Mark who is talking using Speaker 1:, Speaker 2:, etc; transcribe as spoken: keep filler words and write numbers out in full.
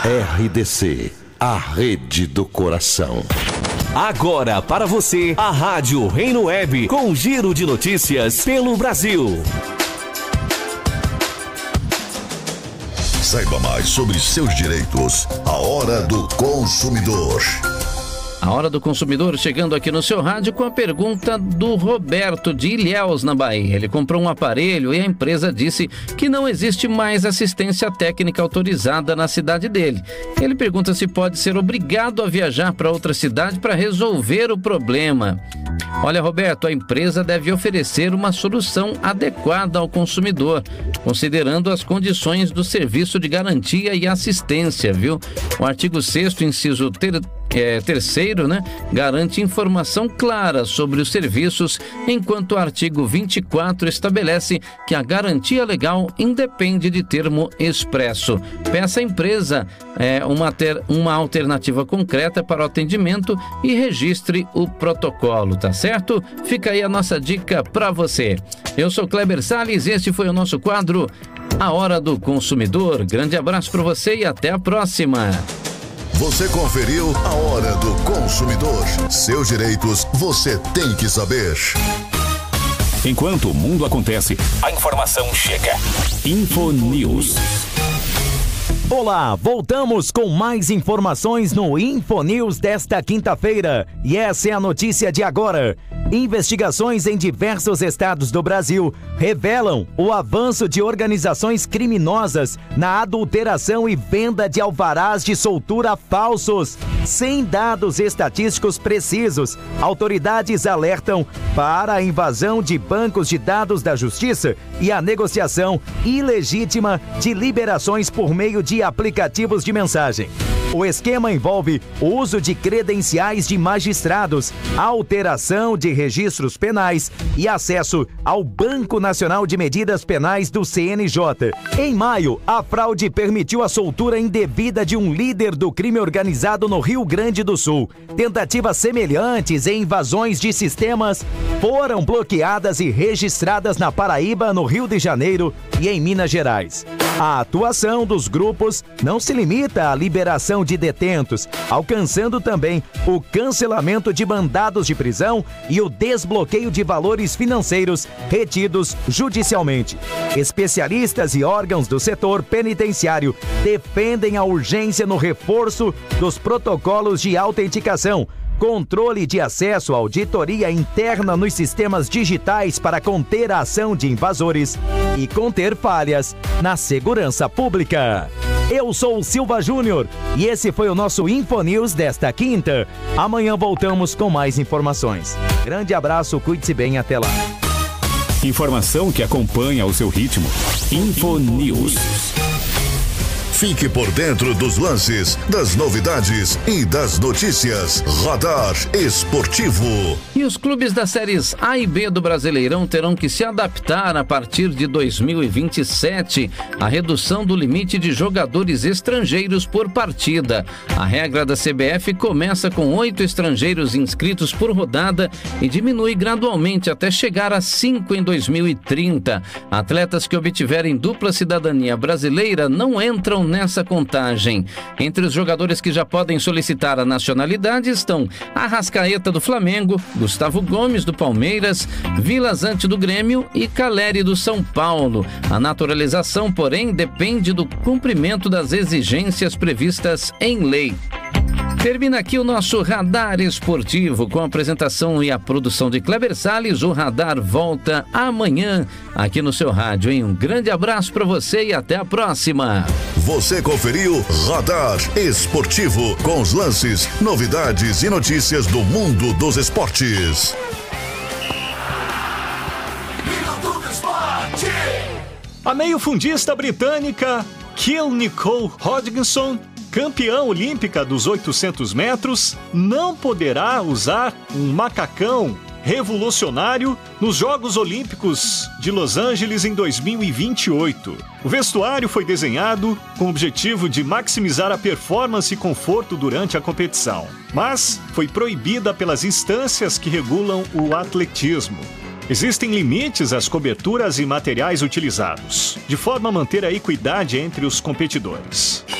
Speaker 1: R D C, a rede do coração.
Speaker 2: Agora para você, a Rádio Reino Web, com um giro de notícias pelo Brasil.
Speaker 3: Saiba mais sobre seus direitos. A Hora do Consumidor.
Speaker 4: A Hora do Consumidor chegando aqui no seu rádio com a pergunta do Roberto de Ilhéus, na Bahia. Ele comprou um aparelho e a empresa disse que não existe mais assistência técnica autorizada na cidade dele. Ele pergunta se pode ser obrigado a viajar para outra cidade para resolver o problema. Olha, Roberto, a empresa deve oferecer uma solução adequada ao consumidor, considerando as condições do serviço de garantia e assistência, viu? O artigo sexto, inciso ter, é, terceiro, né, garante informação clara sobre os serviços, enquanto o artigo vinte e quatro estabelece que a garantia legal independe de termo expresso. Peça à empresa é, uma, ter, uma alternativa concreta para o atendimento e registre o protocolo, tá certo? Fica aí a nossa dica para você. Eu sou Kleber Salles e este foi o nosso quadro A Hora do Consumidor. Grande abraço para você e até a próxima.
Speaker 3: Você conferiu A Hora do Consumidor. Seus direitos você tem que saber.
Speaker 2: Enquanto o mundo acontece, a informação chega. Info News.
Speaker 5: Olá, voltamos com mais informações no Info News desta quinta-feira. E essa é a notícia de agora. Investigações em diversos estados do Brasil revelam o avanço de organizações criminosas na adulteração e venda de alvarás de soltura falsos. Sem dados estatísticos precisos, autoridades alertam para a invasão de bancos de dados da Justiça e a negociação ilegítima de liberações por meio de aplicativos de mensagem. O esquema envolve o uso de credenciais de magistrados, alteração de registros penais e acesso ao Banco Nacional de Medidas Penais do C N J. Em maio, a fraude permitiu a soltura indevida de um líder do crime organizado no Rio Grande do Sul. Tentativas semelhantes em invasões de sistemas foram bloqueadas e registradas na Paraíba, no Rio de Janeiro e em Minas Gerais. A atuação dos grupos não se limita à liberação de detentos, alcançando também o cancelamento de mandados de prisão e o desbloqueio de valores financeiros retidos judicialmente. Especialistas e órgãos do setor penitenciário defendem a urgência no reforço dos protocolos de autenticação, controle de acesso à auditoria interna nos sistemas digitais para conter a ação de invasores e conter falhas na segurança pública. Eu sou o Silva Júnior e esse foi o nosso Infonews desta quinta. Amanhã voltamos com mais informações. Grande abraço, cuide-se bem, até lá.
Speaker 2: Informação que acompanha o seu ritmo. Infonews.
Speaker 3: Fique por dentro dos lances, das novidades e das notícias. Radar Esportivo.
Speaker 4: E os clubes das séries A e B do Brasileirão terão que se adaptar a partir de dois mil e vinte e sete à redução do limite de jogadores estrangeiros por partida. A regra da C B F começa com oito estrangeiros inscritos por rodada e diminui gradualmente até chegar a cinco em dois mil e trinta. Atletas que obtiverem dupla cidadania brasileira não entram nessa contagem. Entre os jogadores que já podem solicitar a nacionalidade estão Arrascaeta do Flamengo, Gustavo Gomes do Palmeiras, Vila Zante do Grêmio e Caleri do São Paulo. A naturalização, porém, depende do cumprimento das exigências previstas em lei. Termina aqui o nosso Radar Esportivo com a apresentação e a produção de Kleber Salles. O Radar volta amanhã aqui no seu rádio, hein? Um grande abraço para você e até a próxima.
Speaker 3: Você conferiu Radar Esportivo com os lances, novidades e notícias do mundo dos esportes.
Speaker 6: A meio-fundista britânica Kill Nicole Hodgkinson, campeã olímpica dos oitocentos metros, não poderá usar um macacão revolucionário nos Jogos Olímpicos de Los Angeles em dois mil e vinte e oito. O vestuário foi desenhado com o objetivo de maximizar a performance e conforto durante a competição, mas foi proibida pelas instâncias que regulam o atletismo. Existem limites às coberturas e materiais utilizados, de forma a manter a equidade entre os competidores.